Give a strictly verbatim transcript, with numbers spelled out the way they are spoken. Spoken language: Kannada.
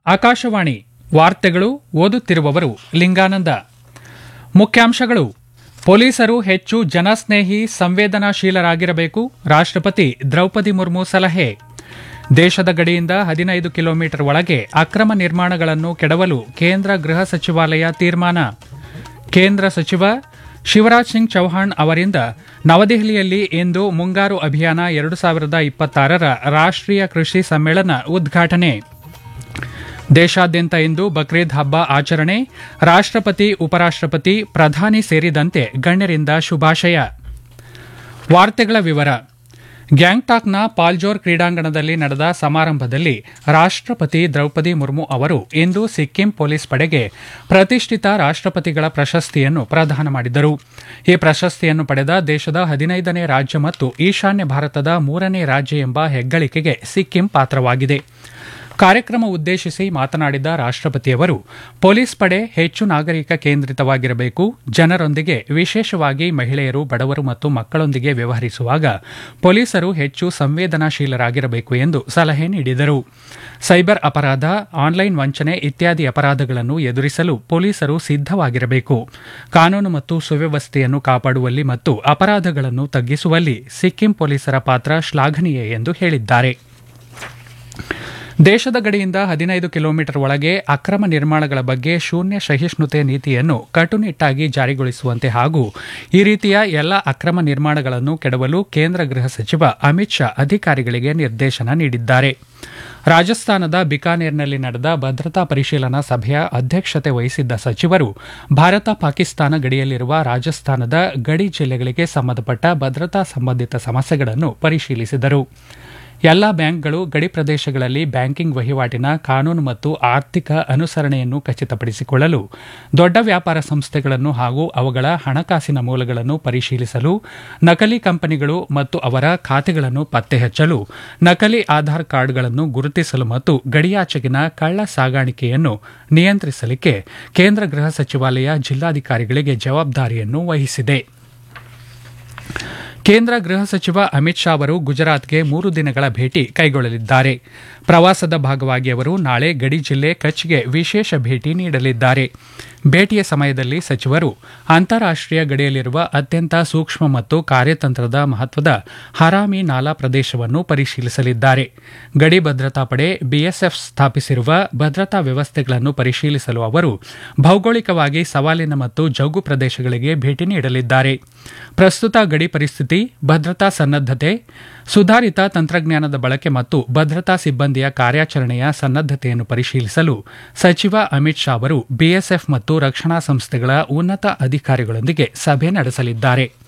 ಆಕಾಶವಾಣಿ ವಾರ್ತೆಗಳು ಓದುತ್ತಿರುವವರು ಲಿಂಗಾನಂದ. ಮುಖ್ಯಾಂಶಗಳು: ಪೊಲೀಸರು ಹೆಚ್ಚು ಜನಸ್ನೇಹಿ, ಸಂವೇದನಾಶೀಲರಾಗಿರಬೇಕು. ರಾಷ್ಟ್ರಪತಿ ದ್ರೌಪದಿ ಮುರ್ಮು ಸಲಹೆ. ದೇಶದ ಗಡಿಯಿಂದ ಹದಿನೈದು ಕಿಲೋಮೀಟರ್ ಒಳಗೆ ಅಕ್ರಮ ನಿರ್ಮಾಣಗಳನ್ನು ಕೆಡವಲು ಕೇಂದ್ರ ಗೃಹ ಸಚಿವಾಲಯ ತೀರ್ಮಾನ. ಕೇಂದ್ರ ಸಚಿವ ಶಿವರಾಜ್ ಸಿಂಗ್ ಚೌಹಾಣ್ ಅವರಿಂದ ನವದೆಹಲಿಯಲ್ಲಿ ಇಂದು ಮುಂಗಾರು ಅಭಿಯಾನ ಎರಡು ಸಾವಿರದ ಇಪ್ಪತ್ತಾರರ ರಾಷ್ಟ್ರೀಯ ಕೃಷಿ ಸಮ್ಮೇಳನ ಉದ್ಘಾಟನೆ. ದೇಶಾದ್ಯಂತ ಇಂದು ಬಕ್ರೀದ್ ಹಬ್ಬ ಆಚರಣೆ. ರಾಷ್ಟ್ರಪತಿ, ಉಪರಾಷ್ಟ್ರಪತಿ, ಪ್ರಧಾನಿ ಸೇರಿದಂತೆ ಗಣ್ಯರಿಂದ ಶುಭಾಶಯ. ವಾರ್ತೆಗಳ ವಿವರ. ಗ್ಯಾಂಗ್ಟಾಕ್ನ ಪಾಲ್ಜೋರ್ ಕ್ರೀಡಾಂಗಣದಲ್ಲಿ ನಡೆದ ಸಮಾರಂಭದಲ್ಲಿ ರಾಷ್ಟ್ರಪತಿ ದ್ರೌಪದಿ ಮುರ್ಮು ಅವರು ಇಂದು ಸಿಕ್ಕಿಂ ಪೊಲೀಸ್ ಪಡೆಗೆ ಪ್ರತಿಷ್ಠಿತ ರಾಷ್ಟ್ರಪತಿಗಳ ಪ್ರಶಸ್ತಿಯನ್ನು ಪ್ರದಾನ ಮಾಡಿದರು. ಈ ಪ್ರಶಸ್ತಿಯನ್ನು ಪಡೆದ ದೇಶದ ಹದಿನೈದನೇ ರಾಜ್ಯ ಮತ್ತು ಈಶಾನ್ಯ ಭಾರತದ ಮೂರನೇ ರಾಜ್ಯ ಎಂಬ ಹೆಗ್ಗಳಿಕೆಗೆ ಸಿಕ್ಕಿಂ ಪಾತ್ರವಾಗಿದೆ. ಕಾರ್ಯಕ್ರಮ ಉದ್ದೇಶಿಸಿ ಮಾತನಾಡಿದ ರಾಷ್ಟ್ರಪತಿಯವರು, ಪೊಲೀಸ್ ಪಡೆ ಹೆಚ್ಚು ನಾಗರಿಕ ಕೇಂದ್ರಿತವಾಗಿರಬೇಕು. ಜನರೊಂದಿಗೆ, ವಿಶೇಷವಾಗಿ ಮಹಿಳೆಯರು, ಬಡವರು ಮತ್ತು ಮಕ್ಕಳೊಂದಿಗೆ ವ್ಯವಹರಿಸುವಾಗ ಪೊಲೀಸರು ಹೆಚ್ಚು ಸಂವೇದನಾಶೀಲರಾಗಿರಬೇಕು ಎಂದು ಸಲಹೆ ನೀಡಿದರು. ಸೈಬರ್ ಅಪರಾಧ, ಆನ್ಲೈನ್ ವಂಚನೆ ಇತ್ಯಾದಿ ಅಪರಾಧಗಳನ್ನು ಎದುರಿಸಲು ಪೊಲೀಸರು ಸಿದ್ದವಾಗಿರಬೇಕು. ಕಾನೂನು ಮತ್ತು ಸುವ್ಯವಸ್ಥೆಯನ್ನು ಕಾಪಾಡುವಲ್ಲಿ ಮತ್ತು ಅಪರಾಧಗಳನ್ನು ತಗ್ಗಿಸುವಲ್ಲಿ ಸಿಕ್ಕಿಂ ಪೊಲೀಸರ ಪಾತ್ರ ಶ್ಲಾಘನೀಯ ಎಂದು ಹೇಳಿದ್ದಾರೆ. ದೇಶದ ಗಡಿಯಿಂದ ಹದಿನೈದು ಕಿಲೋಮೀಟರ್ ಒಳಗೆ ಅಕ್ರಮ ನಿರ್ಮಾಣಗಳ ಬಗ್ಗೆ ಶೂನ್ಯ ಸಹಿಷ್ಣುತೆ ನೀತಿಯನ್ನು ಕಟ್ಟುನಿಟ್ಟಾಗಿ ಜಾರಿಗೊಳಿಸುವಂತೆ ಹಾಗೂ ಈ ರೀತಿಯ ಎಲ್ಲ ಅಕ್ರಮ ನಿರ್ಮಾಣಗಳನ್ನು ಕೆಡವಲು ಕೇಂದ್ರ ಗೃಹ ಸಚಿವ ಅಮಿತ್ ಶಾ ಅಧಿಕಾರಿಗಳಿಗೆ ನಿರ್ದೇಶನ ನೀಡಿದ್ದಾರೆ. ರಾಜಸ್ಥಾನದ ಬಿಕಾನೇರ್ನಲ್ಲಿ ನಡೆದ ಭದ್ರತಾ ಪರಿಶೀಲನಾ ಸಭೆಯ ಅಧ್ಯಕ್ಷತೆ ವಹಿಸಿದ್ದ ಸಚಿವರು ಭಾರತ ಪಾಕಿಸ್ತಾನ ಗಡಿಯಲ್ಲಿರುವ ರಾಜಸ್ಥಾನದ ಗಡಿ ಜಿಲ್ಲೆಗಳಿಗೆ ಸಂಬಂಧಪಟ್ಟ ಭದ್ರತಾ ಸಂಬಂಧಿತ ಸಮಸ್ಯೆಗಳನ್ನು ಪರಿಶೀಲಿಸಿದರು. ಎಲ್ಲಾ ಬ್ಯಾಂಕ್ಗಳು ಗಡಿ ಪ್ರದೇಶಗಳಲ್ಲಿ ಬ್ಯಾಂಕಿಂಗ್ ವಹಿವಾಟಿನ ಕಾನೂನು ಮತ್ತು ಆರ್ಥಿಕ ಅನುಸರಣೆಯನ್ನು ಖಚಿತಪಡಿಸಿಕೊಳ್ಳಲು, ದೊಡ್ಡ ವ್ಯಾಪಾರ ಸಂಸ್ಥೆಗಳನ್ನು ಹಾಗೂ ಅವುಗಳ ಹಣಕಾಸಿನ ಮೂಲಗಳನ್ನು ಪರಿಶೀಲಿಸಲು, ನಕಲಿ ಕಂಪನಿಗಳು ಮತ್ತು ಅವರ ಖಾತೆಗಳನ್ನು ಪತ್ತೆಹಚ್ಚಲು, ನಕಲಿ ಆಧಾರ್ ಕಾರ್ಡ್ಗಳನ್ನು ಗುರುತಿಸಲು ಮತ್ತು ಗಡಿಯಾಚೆಗಿನ ಕಳ್ಳ ಸಾಗಾಣಿಕೆಯನ್ನು ನಿಯಂತ್ರಿಸಲಿಕ್ಕೆ ಕೇಂದ್ರ ಗೃಹ ಸಚಿವಾಲಯ ಜಿಲ್ಲಾಧಿಕಾರಿಗಳಿಗೆ ಜವಾಬ್ದಾರಿಯನ್ನು ವಹಿಸಿದೆ. ಕೇಂದ್ರ ಗೃಹ ಸಚಿವ ಅಮಿತ್ ಶಾ ಅವರು ಗುಜರಾತ್ಗೆ ಮೂರು ದಿನಗಳ ಭೇಟಿ ಕೈಗೊಳ್ಳಲಿದ್ದಾರೆ. ಪ್ರವಾಸದ ಭಾಗವಾಗಿ ಅವರು ನಾಳೆ ಗಡಿ ಜಿಲ್ಲೆ ಕಚ್ಗೆ ವಿಶೇಷ ಭೇಟಿ ನೀಡಲಿದ್ದಾರೆ. ಭೇಟಿಯ ಸಮಯದಲ್ಲಿ ಸಚಿವರು ಅಂತಾರಾಷ್ಟೀಯ ಗಡಿಯಲ್ಲಿರುವ ಅತ್ಯಂತ ಸೂಕ್ಷ್ಮ ಮತ್ತು ಕಾರ್ಯತಂತ್ರದ ಮಹತ್ವದ ಹರಾಮಿ ನಾಲಾ ಪ್ರದೇಶವನ್ನು ಪರಿಶೀಲಿಸಲಿದ್ದಾರೆ. ಗಡಿ ಭದ್ರತಾ ಪಡೆ ಬಿಎಸ್ಎಫ್ ಸ್ಥಾಪಿಸಿರುವ ಭದ್ರತಾ ವ್ಯವಸ್ಥೆಗಳನ್ನು ಪರಿಶೀಲಿಸಲು ಅವರು ಭೌಗೋಳಿಕವಾಗಿ ಸವಾಲಿನ ಮತ್ತು ಜೌಗು ಪ್ರದೇಶಗಳಿಗೆ ಭೇಟಿ ನೀಡಲಿದ್ದಾರೆ. ಪ್ರಸ್ತುತ ಗಡಿ ಪರಿಸ್ಥಿತಿ, ಭದ್ರತಾ ಸನ್ನದ್ದತೆ, ಸುಧಾರಿತ ತಂತ್ರಜ್ಞಾನದ ಬಳಕೆ ಮತ್ತು ಭದ್ರತಾ ಸಿಬ್ಬಂದಿಯ ಕಾರ್ಯಾಚರಣೆಯ ಸನ್ನದ್ದತೆಯನ್ನು ಪರಿಶೀಲಿಸಲು ಸಚಿವ ಅಮಿತ್ ಶಾ ಅವರು ಬಿಎಸ್ಎಫ್ ಮತ್ತು ರಕ್ಷಣಾ ಸಂಸ್ಥೆಗಳ ಉನ್ನತ ಅಧಿಕಾರಿಗಳೊಂದಿಗೆ ಸಭೆ ನಡೆಸಲಿದ್ದಾರೆ.